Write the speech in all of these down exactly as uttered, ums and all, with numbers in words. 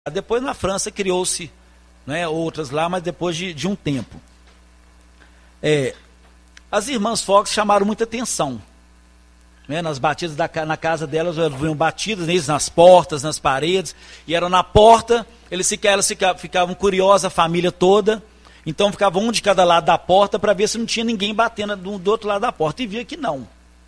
Depois na França criou-se, né, outras lá, mas depois de, de um tempo. É, as irmãs Fox chamaram muita atenção. Né, nas batidas da, na casa delas, vinham batidas neles, nas portas, nas paredes, e eram na porta, eles ficavam, elas ficavam, ficavam curiosas, a família toda, então ficavam um de cada lado da porta para ver se não tinha ninguém batendo do, do outro lado da porta, e via que não.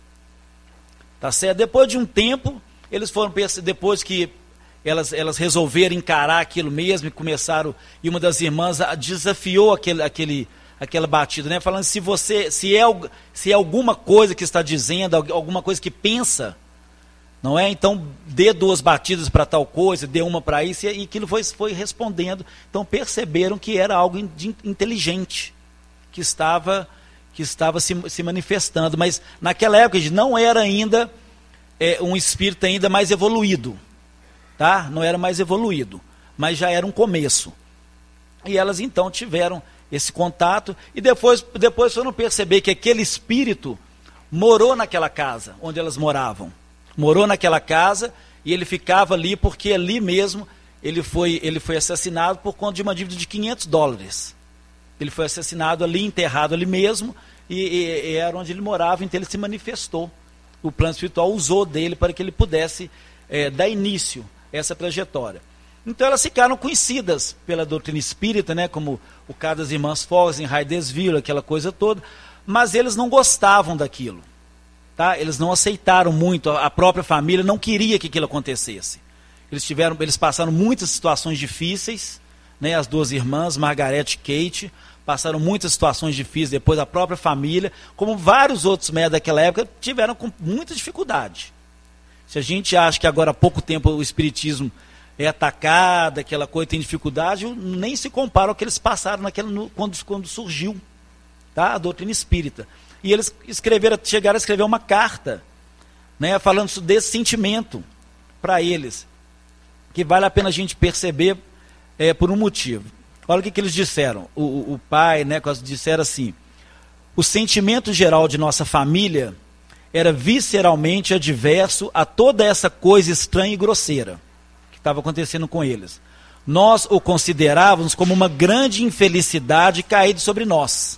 Tá certo? Depois de um tempo, eles foram, depois que elas, elas resolveram encarar aquilo mesmo, e começaram, e uma das irmãs desafiou aquele, aquele, aquela batida, né, falando, se você, se é, se é alguma coisa que está dizendo, alguma coisa que pensa, não é? Então dê duas batidas para tal coisa, dê uma para isso, e aquilo foi, foi respondendo. Então perceberam que era algo de inteligente, que estava, que estava se, se manifestando, mas naquela época não era ainda é, um espírito ainda mais evoluído, tá? Não era mais evoluído, mas já era um começo. E elas então tiveram esse contato, e depois, depois foram perceber que aquele espírito morou naquela casa onde elas moravam. Morou naquela casa, e ele ficava ali porque ali mesmo ele foi, ele foi assassinado por conta de uma dívida de quinhentos dólares. Ele foi assassinado ali, enterrado ali mesmo, e, e, e era onde ele morava, então ele se manifestou. O plano espiritual usou dele para que ele pudesse é, dar início a essa trajetória. Então elas ficaram conhecidas pela doutrina espírita, né, como o caso das irmãs Fox em Hydesville, aquela coisa toda, mas eles não gostavam daquilo. Tá? Eles não aceitaram muito, a própria família não queria que aquilo acontecesse. Eles, tiveram, eles passaram muitas situações difíceis, né, as duas irmãs, Margaret e Kate, passaram muitas situações difíceis, depois a própria família, como vários outros médicos daquela época, tiveram com muita dificuldade. Se a gente acha que agora há pouco tempo o espiritismo é atacado, aquela coisa tem dificuldade, nem se compara ao que eles passaram naquela, no, quando, quando surgiu, tá, a doutrina espírita. E eles escreveram, chegaram a escrever uma carta, né, falando desse sentimento para eles, que vale a pena a gente perceber é, por um motivo. Olha o que, que eles disseram. O, o, o pai, né, disseram assim: o sentimento geral de nossa família era visceralmente adverso a toda essa coisa estranha e grosseira que estava acontecendo com eles. Nós o considerávamos como uma grande infelicidade caída sobre nós.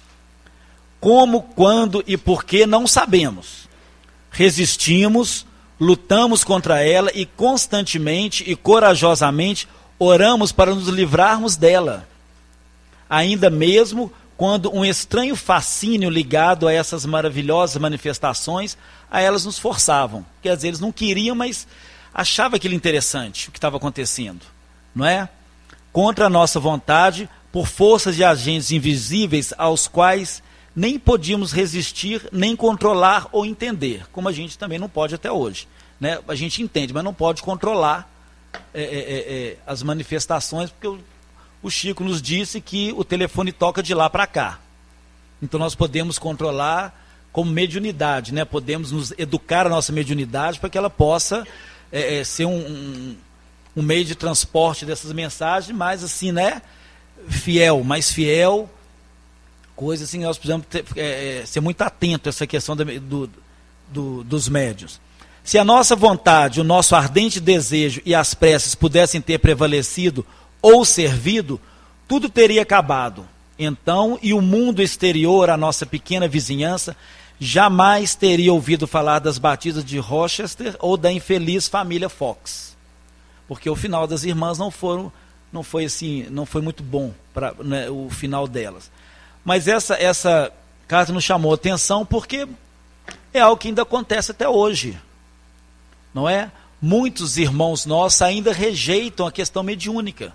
Como, quando e por que não sabemos. Resistimos, lutamos contra ela e constantemente e corajosamente oramos para nos livrarmos dela. Ainda mesmo quando um estranho fascínio ligado a essas maravilhosas manifestações, a elas nos forçavam. Quer dizer, eles não queriam, mas achavam aquilo interessante, o que estava acontecendo. Não é? Contra a nossa vontade, por forças de agentes invisíveis aos quais nem podíamos resistir, nem controlar ou entender, como a gente também não pode até hoje. Né? A gente entende, mas não pode controlar é, é, é, as manifestações, porque o, o Chico nos disse que o telefone toca de lá para cá. Então nós podemos controlar como mediunidade, né? Podemos nos educar a nossa mediunidade para que ela possa é, é, ser um, um, um meio de transporte dessas mensagens, mais assim, né? Fiel, mais fiel. Coisa assim, nós precisamos ter, é, ser muito atentos a essa questão da, do, do, dos médiuns. Se a nossa vontade, o nosso ardente desejo e as preces pudessem ter prevalecido ou servido, tudo teria acabado. Então, e o mundo exterior, a nossa pequena vizinhança, jamais teria ouvido falar das batidas de Rochester ou da infeliz família Fox. Porque o final das irmãs não, foram, não, foi, assim, não foi muito bom, pra, né, o final delas. Mas essa, essa carta nos chamou a atenção porque é algo que ainda acontece até hoje. Não é? Muitos irmãos nossos ainda rejeitam a questão mediúnica.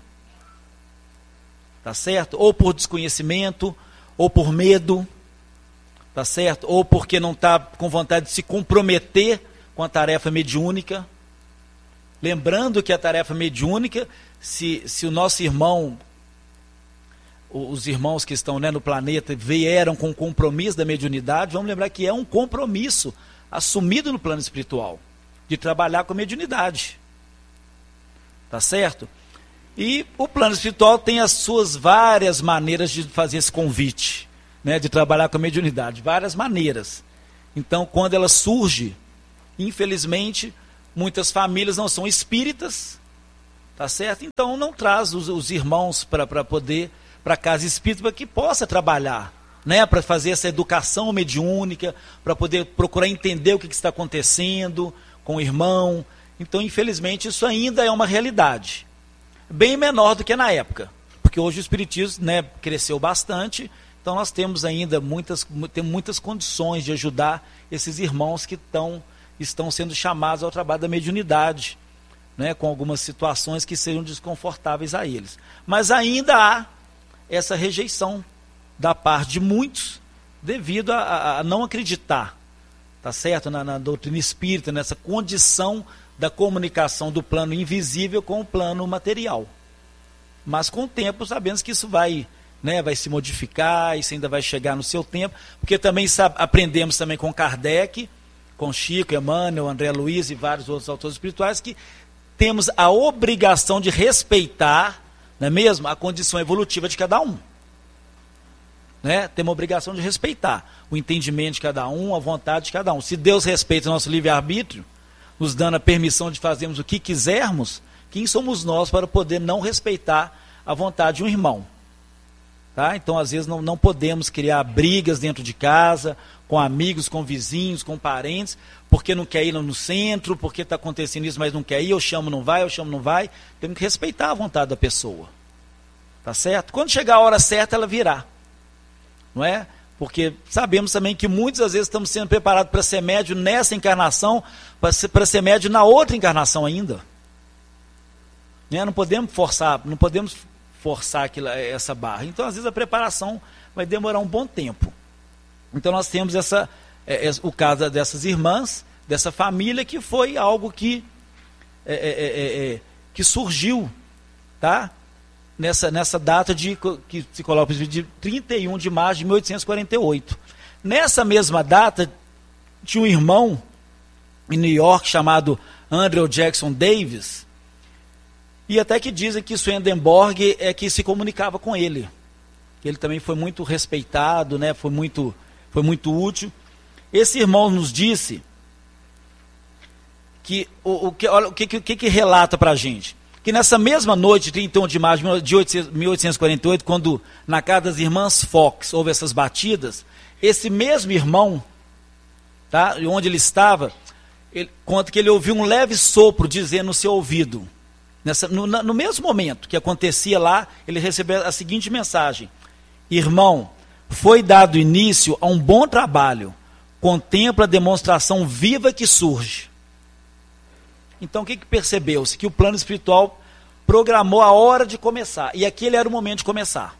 Tá certo? Ou por desconhecimento, ou por medo, tá certo? Ou porque não está com vontade de se comprometer com a tarefa mediúnica. Lembrando que a tarefa mediúnica, se, se o nosso irmão, os irmãos que estão, né, no planeta vieram com o compromisso da mediunidade, vamos lembrar que é um compromisso assumido no plano espiritual, de trabalhar com a mediunidade. Tá certo? E o plano espiritual tem as suas várias maneiras de fazer esse convite, né, de trabalhar com a mediunidade, várias maneiras. Então, quando ela surge, infelizmente, muitas famílias não são espíritas, tá certo? Então não traz os, os irmãos para poder, para a casa espírita, para que possa trabalhar, né? Para fazer essa educação mediúnica, para poder procurar entender o que, que está acontecendo com o irmão. Então, infelizmente, isso ainda é uma realidade, bem menor do que na época, porque hoje o espiritismo, né, cresceu bastante, então nós temos ainda muitas, temos muitas condições de ajudar esses irmãos que estão, estão sendo chamados ao trabalho da mediunidade, né, com algumas situações que seriam desconfortáveis a eles. Mas ainda há essa rejeição da parte de muitos, devido a, a, a não acreditar, tá certo? Na, na doutrina espírita, nessa condição da comunicação do plano invisível com o plano material. Mas com o tempo sabemos que isso vai, né, vai se modificar, isso ainda vai chegar no seu tempo, porque também sabe, aprendemos também com Kardec, com Chico, Emmanuel, André Luiz e vários outros autores espirituais, que temos a obrigação de respeitar, não é mesmo, a condição evolutiva de cada um. Né? Temos a obrigação de respeitar o entendimento de cada um, a vontade de cada um. Se Deus respeita o nosso livre-arbítrio, nos dando a permissão de fazermos o que quisermos, quem somos nós para poder não respeitar a vontade de um irmão? Tá? Então, às vezes, não, não podemos criar brigas dentro de casa, com amigos, com vizinhos, com parentes, porque não quer ir no centro, porque está acontecendo isso, mas não quer ir, eu chamo, não vai, eu chamo, não vai. Temos que respeitar a vontade da pessoa. Tá certo? Quando chegar a hora certa, ela virá. Não é? Porque sabemos também que muitas às vezes estamos sendo preparados para ser médio nessa encarnação, para ser, para ser médio na outra encarnação ainda. Né? Não podemos forçar, não podemos forçar aquilo, essa barra. Então, às vezes, a preparação vai demorar um bom tempo. Então, nós temos essa, é, é, o caso dessas irmãs, dessa família, que foi algo que, é, é, é, que surgiu, tá? Nessa, nessa data de, que se coloca de trinta e um de março de mil oitocentos e quarenta e oito. Nessa mesma data, tinha um irmão em New York chamado Andrew Jackson Davis, e até que dizem que Swedenborg é que se comunicava com ele. Ele também foi muito respeitado, né? foi, muito, foi muito útil. Esse irmão nos disse que o, o, que, olha, o que, que, que relata para a gente. Que nessa mesma noite, trinta e um de março de mil oitocentos e quarenta e oito, quando na casa das irmãs Fox houve essas batidas, esse mesmo irmão, tá, onde ele estava, ele conta que ele ouviu um leve sopro dizendo no seu ouvido. Nessa, no, no mesmo momento que acontecia lá, ele recebeu a seguinte mensagem: irmão, foi dado início a um bom trabalho, contempla a demonstração viva que surge. Então, o que, que percebeu-se? Que o plano espiritual programou a hora de começar. E aquele era o momento de começar.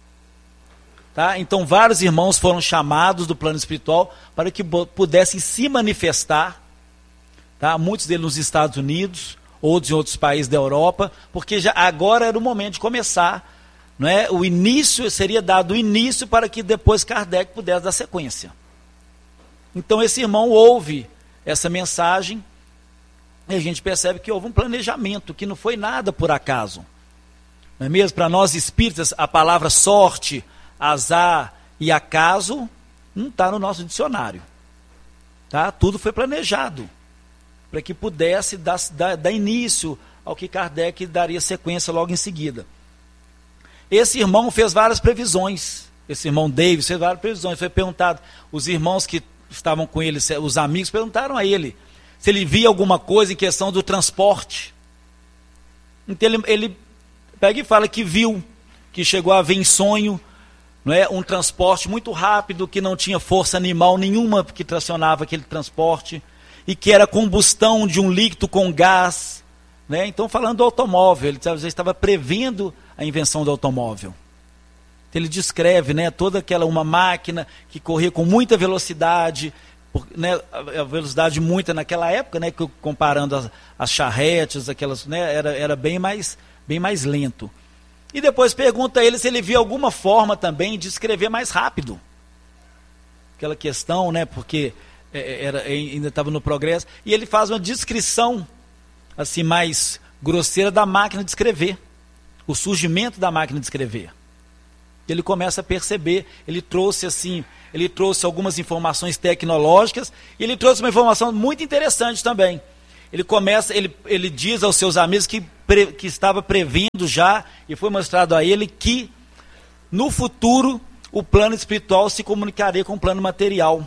Tá? Então, vários irmãos foram chamados do plano espiritual para que pudessem se manifestar. Tá? Muitos deles nos Estados Unidos, outros em outros países da Europa, porque já agora era o momento de começar. Não é? O início, seria dado o início para que depois Kardec pudesse dar sequência. Então, esse irmão ouve essa mensagem. E a gente percebe que houve um planejamento, que não foi nada por acaso. Não é mesmo? Para nós espíritas, a palavra sorte, azar e acaso não está no nosso dicionário. Tá? Tudo foi planejado para que pudesse dar, dar, dar início ao que Kardec daria sequência logo em seguida. Esse irmão fez várias previsões. Esse irmão Davis fez várias previsões. Foi perguntado, os irmãos que estavam com ele, os amigos, perguntaram a ele se ele via alguma coisa em questão do transporte. Então ele, ele pega e fala que viu, que chegou a ver em sonho, não é, um transporte muito rápido, que não tinha força animal nenhuma que tracionava aquele transporte, e que era combustão de um líquido com gás. Né? Então, falando do automóvel, ele já estava prevendo a invenção do automóvel. Então, ele descreve, né, toda aquela uma máquina que corria com muita velocidade, Por, né, a velocidade muita naquela época, né, que, comparando as, as charretes, aquelas, né, era, era bem, mais, bem mais lento. E depois pergunta a ele se ele via alguma forma também de escrever mais rápido. Aquela questão, né, porque é, era, ainda estava no progresso. E ele faz uma descrição assim, mais grosseira da máquina de escrever. O surgimento da máquina de escrever. Ele começa a perceber, ele trouxe assim... Ele trouxe algumas informações tecnológicas e ele trouxe uma informação muito interessante também. ele começa, ele, ele diz aos seus amigos que, pre, que estava prevendo já, e foi mostrado a ele, que no futuro o plano espiritual se comunicaria com o plano material.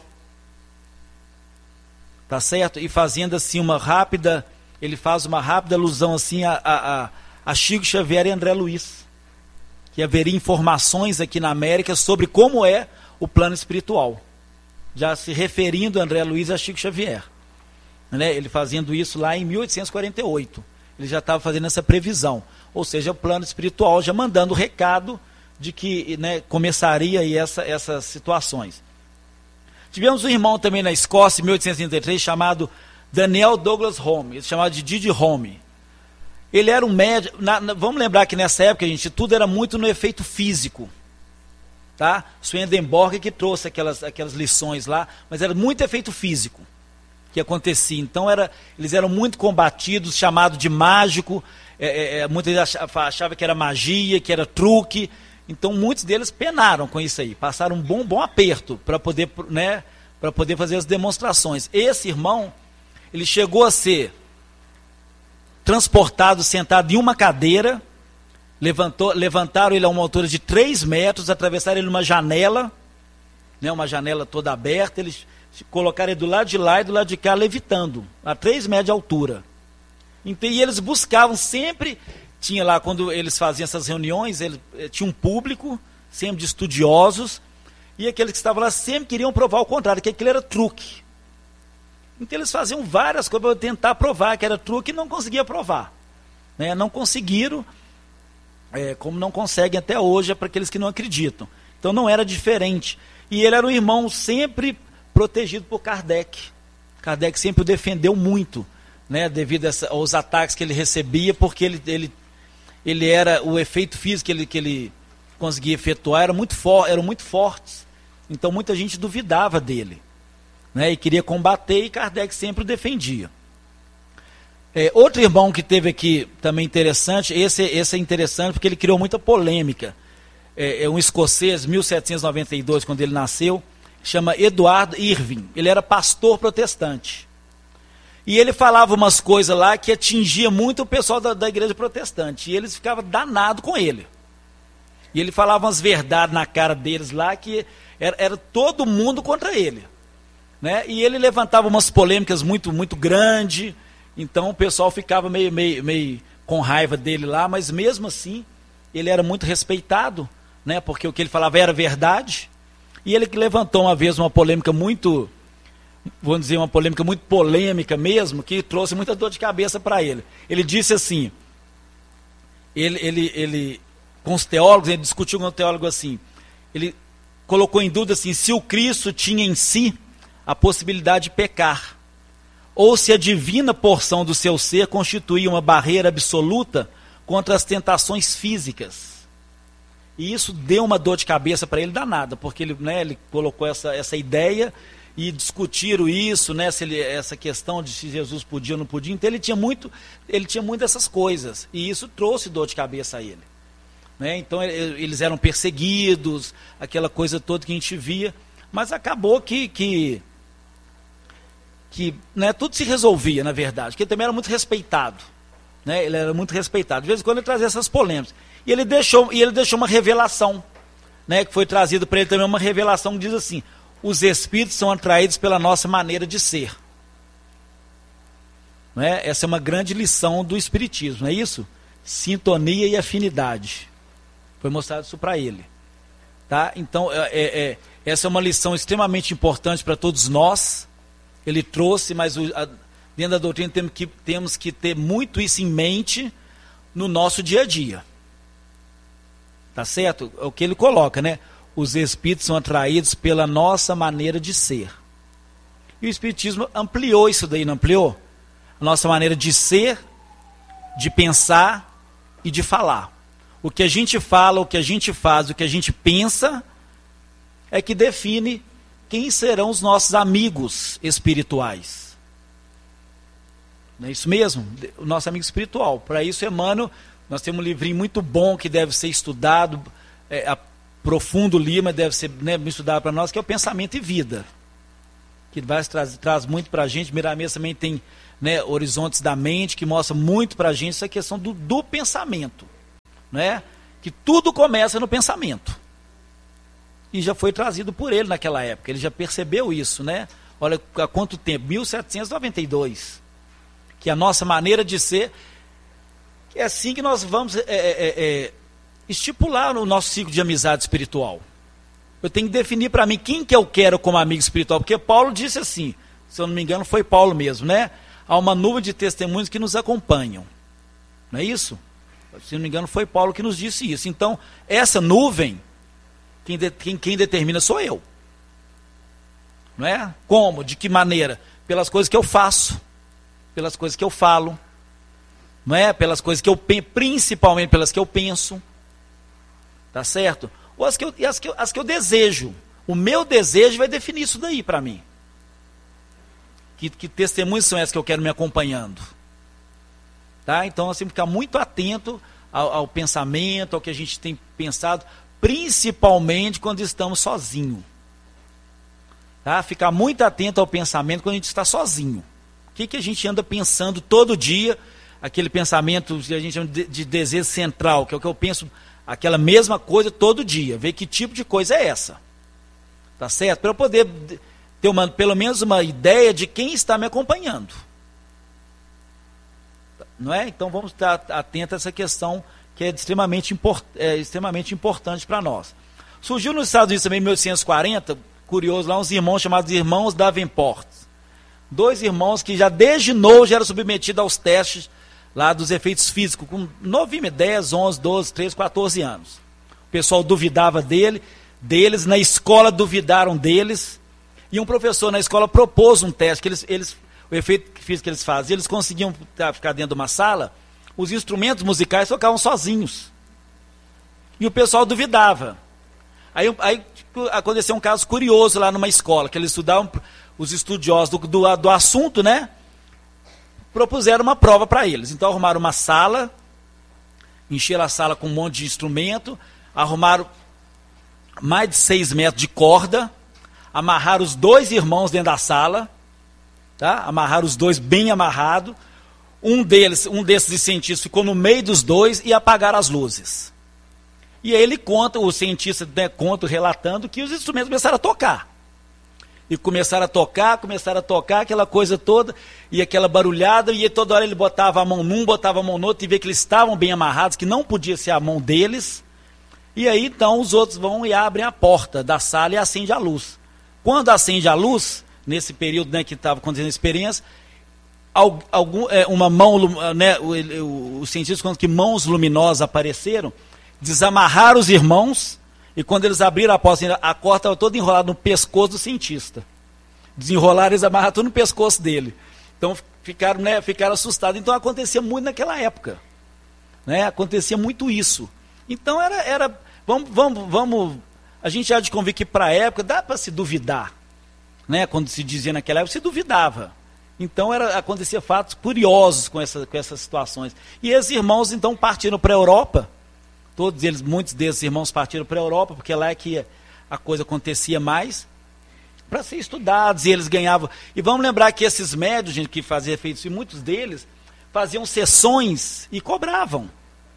Tá certo? E fazendo assim uma rápida, ele faz uma rápida alusão assim a, a, a Chico Xavier e André Luiz, que haveria informações aqui na América sobre como é o plano espiritual, já se referindo a André Luiz e a Chico Xavier, né? Ele fazendo isso lá em mil oitocentos e quarenta e oito, ele já estava fazendo essa previsão, ou seja, o plano espiritual já mandando o recado de que, né, começaria aí essa, essas situações. Tivemos um irmão também na Escócia, em mil oitocentos e trinta e três, chamado Daniel Douglas Home, chamado de Didi Home. Ele era um médico, na, na, vamos lembrar que nessa época, gente, tudo era muito no efeito físico. Tá? Swedenborg que trouxe aquelas, aquelas lições lá, mas era muito efeito físico que acontecia. Então era, eles eram muito combatidos, chamado de mágico, é, é, muitos achavam que era magia, que era truque. Então muitos deles penaram com isso aí, passaram um bom, bom aperto para poder, né, para poder fazer as demonstrações. Esse irmão, ele chegou a ser transportado, sentado em uma cadeira, levantou, levantaram ele a uma altura de três metros, atravessaram ele numa janela, né, uma janela toda aberta, eles colocaram ele do lado de lá e do lado de cá, levitando, a três metros de altura. Então, e eles buscavam sempre, tinha lá, quando eles faziam essas reuniões, ele, tinha um público, sempre de estudiosos, e aqueles que estavam lá sempre queriam provar o contrário, que aquilo era truque. Então eles faziam várias coisas para tentar provar que era truque e não conseguia provar, né? Não conseguiram, é, como não conseguem até hoje, é para aqueles que não acreditam. Então não era diferente. E ele era um irmão sempre protegido por Kardec. Kardec sempre o defendeu muito, né, devido a essa, aos ataques que ele recebia, porque ele, ele, ele era, o efeito físico que ele, que ele conseguia efetuar era muito for, eram muito fortes. Então muita gente duvidava dele, né, e queria combater, e Kardec sempre o defendia. É, outro irmão que teve aqui também interessante, esse, esse é interessante porque ele criou muita polêmica. É, é um escocês, mil setecentos e noventa e dois, quando ele nasceu, chama Edward Irving. Ele era pastor protestante. E ele falava umas coisas lá que atingia muito o pessoal da, da igreja protestante. E eles ficavam danados com ele. E ele falava umas verdades na cara deles lá que era, era todo mundo contra ele, né? E ele levantava umas polêmicas muito, muito grandes. Então o pessoal ficava meio, meio, meio com raiva dele lá, mas mesmo assim ele era muito respeitado, né? Porque o que ele falava era verdade. E ele que levantou uma vez uma polêmica muito, vamos dizer, uma polêmica muito polêmica mesmo, que trouxe muita dor de cabeça para ele. Ele disse assim, ele, ele, ele, com os teólogos, ele discutiu com o teólogo assim, ele colocou em dúvida assim, se o Cristo tinha em si a possibilidade de pecar, ou se a divina porção do seu ser constituía uma barreira absoluta contra as tentações físicas. E isso deu uma dor de cabeça para ele danada, porque ele, né, ele colocou essa, essa ideia e discutiram isso, né, se ele, essa questão de se Jesus podia ou não podia. Então ele tinha muito, ele tinha muito dessas coisas, e isso trouxe dor de cabeça a ele, né? Então eles eram perseguidos, aquela coisa toda que a gente via, mas acabou que, que, que né, tudo se resolvia, na verdade, porque ele também era muito respeitado, né? Ele era muito respeitado. De vez em quando ele trazia essas polêmicas. E ele deixou, e ele deixou uma revelação, né, que foi trazida para ele também, uma revelação que diz assim, os espíritos são atraídos pela nossa maneira de ser. Né? Essa é uma grande lição do espiritismo, não é isso? Sintonia e afinidade. Foi mostrado isso para ele. Tá? Então, é, é, essa é uma lição extremamente importante para todos nós. Ele trouxe, mas o, a, dentro da doutrina temos que, temos que ter muito isso em mente no nosso dia a dia. Tá certo? É o que ele coloca, né? Os espíritos são atraídos pela nossa maneira de ser. E o espiritismo ampliou isso daí, não ampliou? A nossa maneira de ser, de pensar e de falar. O que a gente fala, o que a gente faz, o que a gente pensa, é que define quem serão os nossos amigos espirituais. Não é isso mesmo? O nosso amigo espiritual. Para isso, Emmanuel, nós temos um livrinho muito bom que deve ser estudado, é, a profundo Lima deve ser, né, estudado para nós, que é o Pensamento e Vida, que vai, traz, traz muito para a gente. Miramês também tem né, Horizontes da Mente, que mostra muito para a gente essa questão do, do pensamento, né? Que tudo começa no pensamento. E já foi trazido por ele naquela época, ele já percebeu isso, né? Olha há quanto tempo, mil setecentos e noventa e dois, que a nossa maneira de ser, é assim que nós vamos é, é, é, estipular o nosso ciclo de amizade espiritual. Eu tenho que definir para mim quem que eu quero como amigo espiritual, porque Paulo disse assim, se eu não me engano foi Paulo mesmo, né? Há uma nuvem de testemunhos que nos acompanham, não é isso? Se não me engano foi Paulo que nos disse isso. Então, essa nuvem, quem, de, quem, quem determina sou eu. Não é? Como? De que maneira? Pelas coisas que eu faço, pelas coisas que eu falo, não é? Pelas coisas que eu penso, principalmente pelas que eu penso, tá certo? Ou as que eu, as que eu, as que eu desejo. O meu desejo vai definir isso daí para mim. Que, que testemunhos são essas que eu quero me acompanhando? Tá? Então, assim, ficar muito atento ao, ao pensamento, ao que a gente tem pensado, principalmente quando estamos sozinhos. Tá? Ficar muito atento ao pensamento quando a gente está sozinho. O que, que a gente anda pensando todo dia? Aquele pensamento que a gente chama de, de desejo central, que é o que eu penso, aquela mesma coisa todo dia. Ver que tipo de coisa é essa. Tá certo? Para eu poder ter uma, pelo menos uma ideia de quem está me acompanhando. Não é? Então vamos estar atentos a essa questão que é extremamente, import, é, extremamente importante para nós. Surgiu nos Estados Unidos também em mil oitocentos e quarenta, curioso, lá uns irmãos chamados Irmãos Davenport. Dois irmãos que já desde novo já eram submetidos aos testes lá dos efeitos físicos, com novinho, dez, onze, doze, treze, quatorze anos. O pessoal duvidava dele, deles, na escola duvidaram deles, e um professor na escola propôs um teste, que eles, eles, o efeito físico que eles faziam, eles conseguiam ficar dentro de uma sala, os instrumentos musicais tocavam sozinhos. E o pessoal duvidava. Aí, aí aconteceu um caso curioso lá numa escola, que eles estudavam, os estudiosos do, do, do assunto, né? Propuseram uma prova para eles. Então arrumaram uma sala, encheram a sala com um monte de instrumento, arrumaram mais de seis metros de corda, amarraram os dois irmãos dentro da sala, tá? Amarraram os dois bem amarrados. Um deles, um desses cientistas ficou no meio dos dois e apagaram as luzes. E aí ele conta, o cientista, né, conta, relatando que os instrumentos começaram a tocar. E começaram a tocar, começaram a tocar, aquela coisa toda, e aquela barulhada, e toda hora ele botava a mão num, botava a mão no outro, e vê que eles estavam bem amarrados, que não podia ser a mão deles. E aí então os outros vão e abrem a porta da sala e acende a luz. Quando acende a luz, nesse período, né, que estava acontecendo a experiência, algum, é, uma mão, né, o, o, os cientistas contam que mãos luminosas apareceram, desamarraram os irmãos, e quando eles abriram a porta, a corda estava toda enrolada no pescoço do cientista. Desenrolaram, eles amarraram tudo no pescoço dele. Então ficaram, né, ficaram assustados. Então acontecia muito naquela época. Né? Acontecia muito isso. Então era, era vamos, vamos, vamos, a gente há de convir que para a época dá para se duvidar. Né? Quando se dizia naquela época, se duvidava. Então era, acontecia fatos curiosos com, essa, com essas situações. E esses irmãos então partiram para a Europa. Todos eles, muitos desses irmãos partiram para a Europa, porque lá é que a coisa acontecia mais, para ser estudados, e eles ganhavam. E vamos lembrar que esses médios, gente, que faziam efeitos, e muitos deles faziam sessões e cobravam.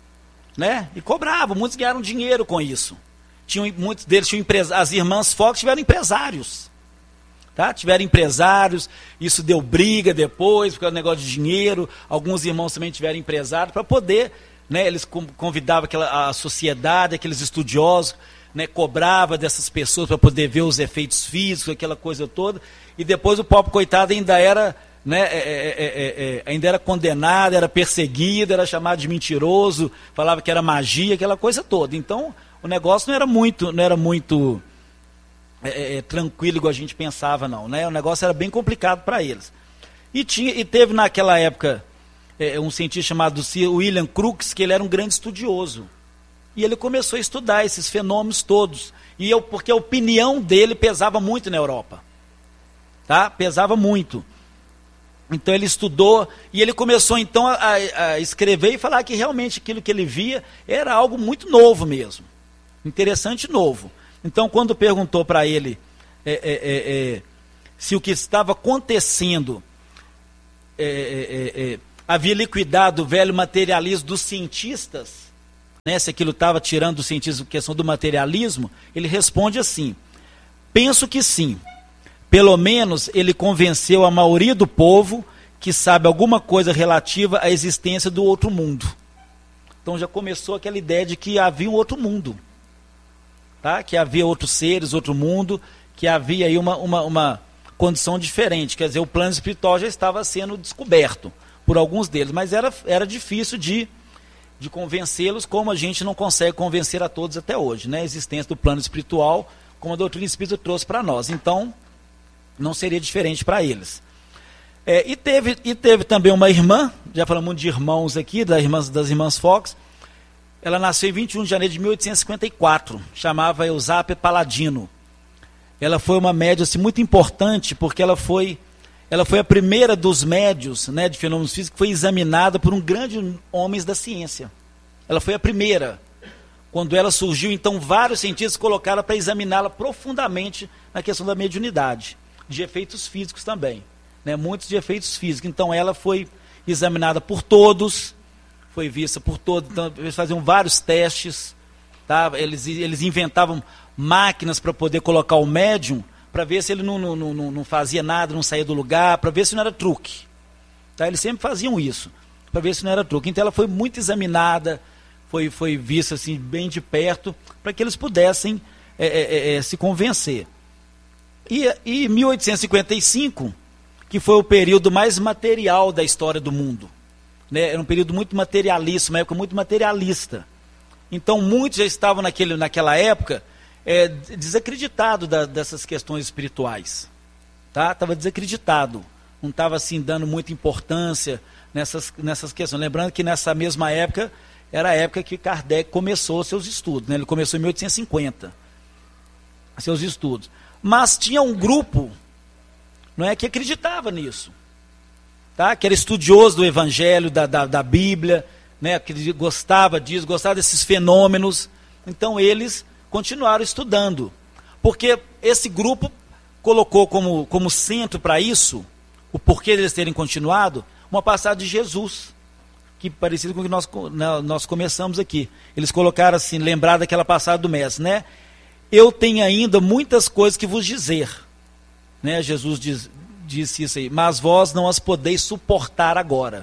Né? E cobravam, muitos ganharam dinheiro com isso. Tinham, muitos deles tinham empresários, as irmãs Fox tiveram empresários. Tá? Tiveram empresários, isso deu briga depois, por causa do negócio de dinheiro. Alguns irmãos também tiveram empresários para poder... Né, eles convidavam aquela, a sociedade, aqueles estudiosos, né, cobrava dessas pessoas para poder ver os efeitos físicos, aquela coisa toda, e depois o pobre coitado ainda era, né, é, é, é, é, ainda era condenado, era perseguido, era chamado de mentiroso, falava que era magia, aquela coisa toda. Então o negócio não era muito, não era muito é, é, tranquilo igual a gente pensava, não, né? O negócio era bem complicado para eles. E, tinha, e teve naquela época É, um cientista chamado William Crookes, que ele era um grande estudioso. E ele começou a estudar esses fenômenos todos. E eu, porque a opinião dele pesava muito na Europa. Tá? Pesava muito. Então ele estudou, e ele começou então a, a escrever e falar que realmente aquilo que ele via era algo muito novo mesmo. Interessante e novo. Então quando perguntou para ele é, é, é, é, se o que estava acontecendo é, é, é, havia liquidado o velho materialismo dos cientistas, né, se aquilo estava tirando do cientismo a questão do materialismo, ele responde assim: penso que sim. Pelo menos ele convenceu a maioria do povo que sabe alguma coisa relativa à existência do outro mundo. Então já começou aquela ideia de que havia um outro mundo, tá? Que havia outros seres, outro mundo, que havia aí uma, uma, uma condição diferente. Quer dizer, o plano espiritual já estava sendo descoberto por alguns deles, mas era, era difícil de, de convencê-los, como a gente não consegue convencer a todos até hoje, né? A existência do plano espiritual, como a doutrina espírita trouxe para nós. Então, não seria diferente para eles. É, e, teve, e teve também uma irmã, já falamos de irmãos aqui, das irmãs, das irmãs Fox. Ela nasceu em vinte e um de janeiro de mil oitocentos e cinquenta e quatro, chamava Eusápia Paladino. Ela foi uma médium assim, muito importante, porque ela foi, ela foi a primeira dos médios, né, de fenômenos físicos que foi examinada por um grande homem da ciência. Ela foi a primeira. Quando ela surgiu, então vários cientistas colocaram para examiná-la profundamente na questão da mediunidade, de efeitos físicos também, né? Muitos de efeitos físicos. Então ela foi examinada por todos, foi vista por todos, então eles faziam vários testes, tá? eles, eles inventavam máquinas para poder colocar o médium, para ver se ele não, não, não, não fazia nada, não saía do lugar, para ver se não era truque. Tá? Eles sempre faziam isso, para ver se não era truque. Então ela foi muito examinada, foi, foi vista assim, bem de perto, para que eles pudessem é, é, é, se convencer. E em mil oitocentos e cinquenta e cinco, que foi o período mais material da história do mundo, né? Era um período muito materialista, uma época muito materialista. Então muitos já estavam naquele, naquela época é, desacreditados da, dessas questões espirituais. Tá? Estava desacreditado, não estava assim, dando muita importância nessas, nessas questões. Lembrando que nessa mesma época, era a época que Kardec começou seus estudos, né? Ele começou em mil oitocentos e cinquenta, seus estudos. Mas tinha um grupo, não é, que acreditava nisso, tá? Que era estudioso do Evangelho, da, da, da Bíblia, né? Que gostava disso, gostava desses fenômenos. Então eles continuaram estudando, porque esse grupo colocou como, como centro para isso, o porquê deles terem continuado, uma passagem de Jesus, que parecido com o que nós, nós começamos aqui. Eles colocaram assim, lembrar daquela passagem do mestre, né? Eu tenho ainda muitas coisas que vos dizer, né? Jesus diz, disse isso aí, mas vós não as podeis suportar agora.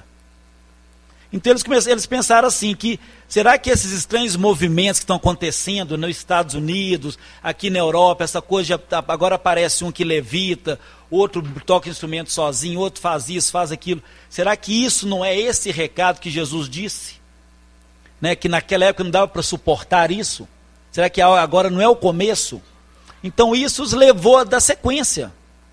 Então eles, começaram, eles pensaram assim, que será que esses estranhos movimentos que estão acontecendo nos Estados Unidos, aqui na Europa, essa coisa, de, agora aparece um que levita, outro toca instrumento sozinho, outro faz isso, faz aquilo. Será que isso não é esse recado que Jesus disse? Né? Que naquela época não dava para suportar isso? Será que agora não é o começo? Então isso os levou a dar sequência.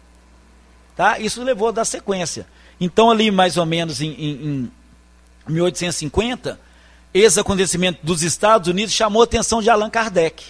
Tá? Isso levou a dar sequência. Então ali mais ou menos em, em, em mil oitocentos e cinquenta, esse acontecimento dos Estados Unidos chamou a atenção de Allan Kardec.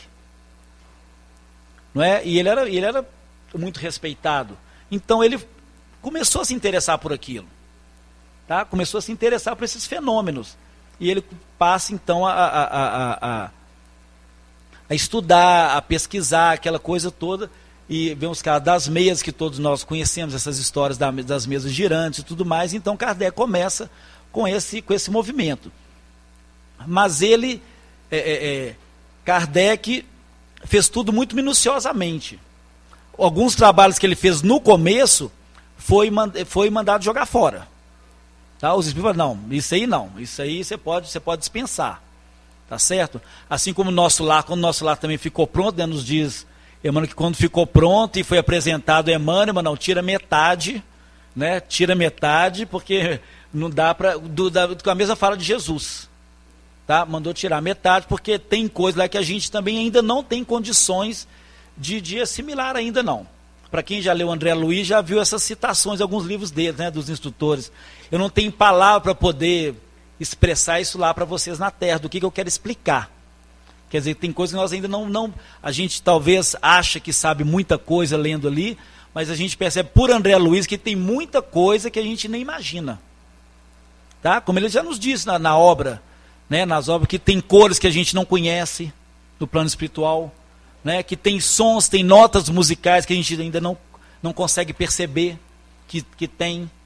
Não é? E ele era, ele era muito respeitado. Então ele começou a se interessar por aquilo. Tá? Começou a se interessar por esses fenômenos. E ele passa então a... a, a, a a estudar, a pesquisar, aquela coisa toda, e vem os casos das mesas, que todos nós conhecemos, essas histórias das mesas girantes e tudo mais. Então Kardec começa com esse, com esse movimento. Mas ele, é, é, Kardec, fez tudo muito minuciosamente. Alguns trabalhos que ele fez no começo, foi, foi mandado jogar fora. Tá? Os espíritos falaram, não, isso aí não, isso aí você pode, você pode dispensar. Tá certo? Assim como o nosso lar, quando o nosso lar também ficou pronto, né, nos diz Emmanuel que quando ficou pronto e foi apresentado Emmanuel, mas não, tira metade, né? Tira metade, porque não dá para, com a mesma fala de Jesus, tá? Mandou tirar metade, porque tem coisa lá que a gente também ainda não tem condições de, de assimilar ainda não. Para quem já leu André Luiz, já viu essas citações em alguns livros dele, né, dos instrutores. Eu não tenho palavra para poder expressar isso lá para vocês na Terra, do que, que eu quero explicar. Quer dizer, tem coisas que nós ainda não, não... A gente talvez acha que sabe muita coisa lendo ali, mas a gente percebe por André Luiz que tem muita coisa que a gente nem imagina. Tá? Como ele já nos disse na, na obra, né? Nas obras, que tem cores que a gente não conhece no plano espiritual, né? Que tem sons, tem notas musicais que a gente ainda não, não consegue perceber que, que tem.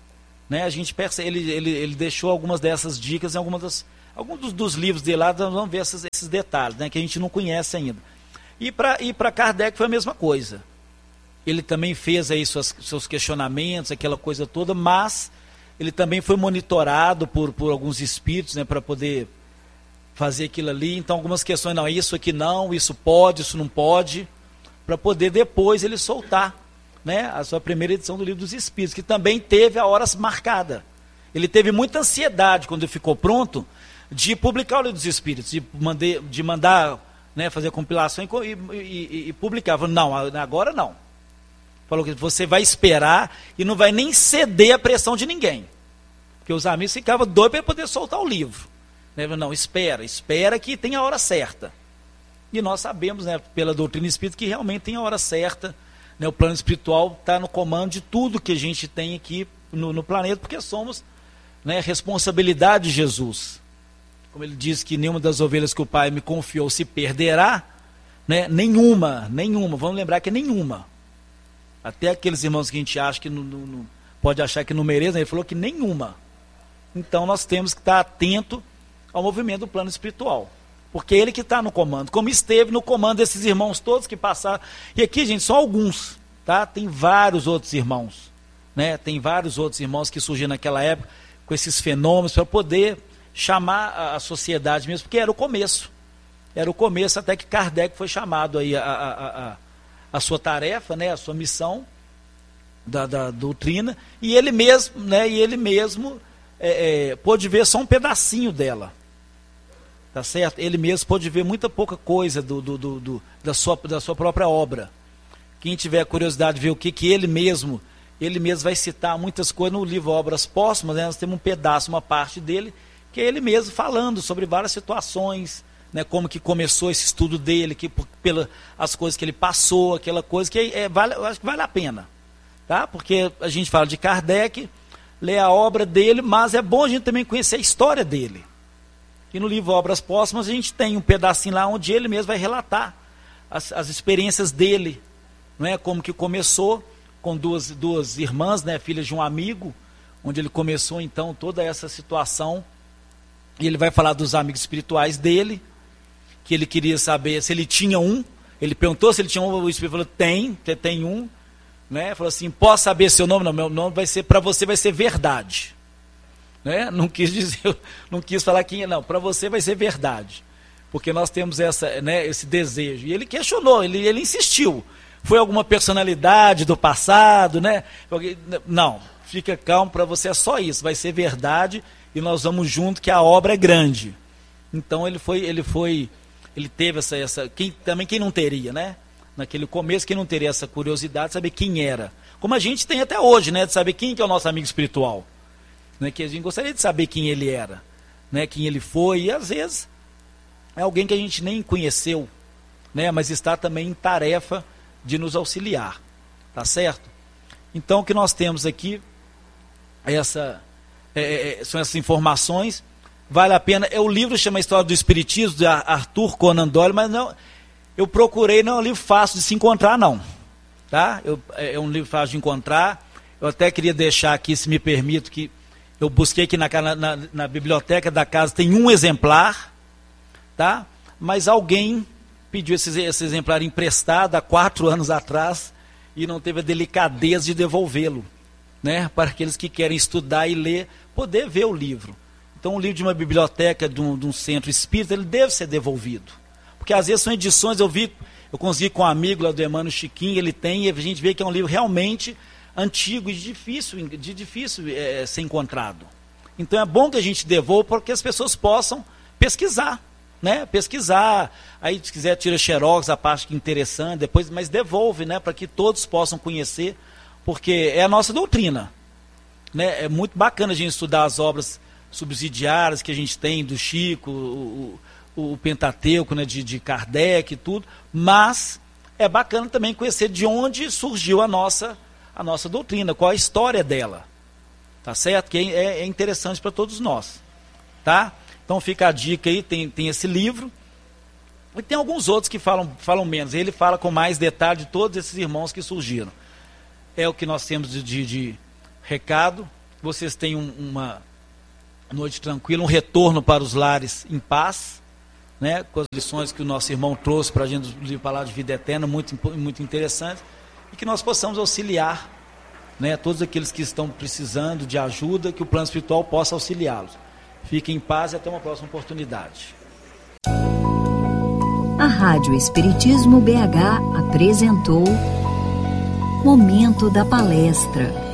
né, a gente percebe, ele, ele, ele deixou algumas dessas dicas em algumas das, alguns dos, dos livros dele lá, nós vamos ver esses, esses detalhes, né, que a gente não conhece ainda. E para e para Kardec foi a mesma coisa. Ele também fez aí suas, seus questionamentos, aquela coisa toda, mas ele também foi monitorado por, por alguns espíritos, né, para poder fazer aquilo ali. Então algumas questões, não, isso aqui não, isso pode, isso não pode, para poder depois ele soltar, né, a sua primeira edição do Livro dos Espíritos, que também teve a hora marcada. Ele teve muita ansiedade quando ele ficou pronto de publicar o Livro dos Espíritos, de, mandei, de mandar, né, fazer a compilação e, e, e, e publicar. Falou, não, agora não. Falou que você vai esperar e não vai nem ceder à pressão de ninguém. Porque os amigos ficavam doidos para poder soltar o livro. Né? Não, espera, espera que tem a hora certa. E nós sabemos, né, pela doutrina espírita, que realmente tem a hora certa. Né? O plano espiritual está no comando de tudo que a gente tem aqui no, no planeta, porque somos, né, responsabilidade de Jesus. Como ele diz que nenhuma das ovelhas que o Pai me confiou se perderá, né? nenhuma, nenhuma, vamos lembrar que é nenhuma. Até aqueles irmãos que a gente acha que não, não, não pode achar que não merecem, ele falou que nenhuma. Então nós temos que estar atento ao movimento do plano espiritual, porque é ele que está no comando, como esteve no comando desses irmãos todos que passaram. E aqui, gente, são alguns, tá? Tem vários outros irmãos, né? Tem vários outros irmãos que surgiram naquela época com esses fenômenos para poder chamar a, a sociedade mesmo, porque era o começo. Era o começo até que Kardec foi chamado aí a, a, a, a, a sua tarefa, né? A sua missão da, da doutrina, e ele mesmo, né? E ele mesmo é, é, pôde ver só um pedacinho dela. Tá certo? Ele mesmo pôde ver muita pouca coisa do, do, do, do, da, sua, da sua própria obra. Quem tiver curiosidade de ver o que, que ele mesmo, ele mesmo vai citar muitas coisas no livro Obras Póstumas, né? Nós temos um pedaço, uma parte dele, que é ele mesmo falando sobre várias situações, né? Como que começou esse estudo dele, que, pela, as coisas que ele passou, aquela coisa que é, vale, eu acho que vale a pena. Tá? Porque a gente fala de Kardec, lê a obra dele, mas é bom a gente também conhecer a história dele. E no livro Obras Póstumas a gente tem um pedacinho lá onde ele mesmo vai relatar as, as experiências dele, não é? Como que começou com duas, duas irmãs, né, filhas de um amigo, onde ele começou então toda essa situação. E ele vai falar dos amigos espirituais dele, que ele queria saber se ele tinha um. Ele perguntou se ele tinha um, o Espírito falou, tem, você tem um. Né? Falou assim, posso saber seu nome? Não, meu nome vai ser, para você vai ser verdade. Né? Não quis dizer, não quis falar quem é, não, para você vai ser verdade, porque nós temos essa, né, esse desejo. E ele questionou, ele, ele insistiu. Foi alguma personalidade do passado, né? Não, fica calmo, para você é só isso, vai ser verdade e nós vamos junto, que a obra é grande. Então ele foi, ele foi, ele teve essa, essa quem, também quem não teria, né? Naquele começo, quem não teria essa curiosidade de saber quem era. Como a gente tem até hoje, né? De saber quem que é o nosso amigo espiritual. Né, que a gente gostaria de saber quem ele era, né, quem ele foi, e às vezes é alguém que a gente nem conheceu, né, mas está também em tarefa de nos auxiliar, tá certo? Então o que nós temos aqui, essa, é, é, são essas informações, vale a pena, é o livro chama História do Espiritismo, de Arthur Conan Doyle, mas não, eu procurei, não é um livro fácil de se encontrar não, tá? Eu, é um livro fácil de encontrar, eu até queria deixar aqui, se me permito, que eu busquei aqui na, na, na biblioteca da casa, tem um exemplar, tá? Mas alguém pediu esse, esse exemplar emprestado há quatro anos atrás e não teve a delicadeza de devolvê-lo, né? Para aqueles que querem estudar e ler, poder ver o livro. Então, um livro de uma biblioteca, de um, de um centro espírita, ele deve ser devolvido. Porque às vezes são edições, eu vi, eu consegui com um amigo lá do Emmanuel Chiquinho, ele tem, e a gente vê que é um livro realmente antigo e difícil, de difícil é, ser encontrado. Então é bom que a gente devolva para que as pessoas possam pesquisar, né? Pesquisar, aí se quiser tira xerox, a parte que é interessante, depois, mas devolve, né? Para que todos possam conhecer, porque é a nossa doutrina, né? É muito bacana a gente estudar as obras subsidiárias que a gente tem do Chico, o, o, o Pentateuco, né? de, de Kardec e tudo, mas é bacana também conhecer de onde surgiu a nossa a nossa doutrina, qual a história dela, tá certo? Que é, é interessante para todos nós, tá? Então fica a dica aí, tem, tem esse livro, e tem alguns outros que falam, falam menos, ele fala com mais detalhe de todos esses irmãos que surgiram. É o que nós temos de, de, de recado, vocês tenham uma noite tranquila, um retorno para os lares em paz, né, com as lições que o nosso irmão trouxe para a gente do livro Palavra de Vida Eterna, muito, muito interessante, e que nós possamos auxiliar, né, todos aqueles que estão precisando de ajuda, que o plano espiritual possa auxiliá-los. Fiquem em paz e até uma próxima oportunidade. A Rádio Espiritismo B H apresentou Momento da Palestra.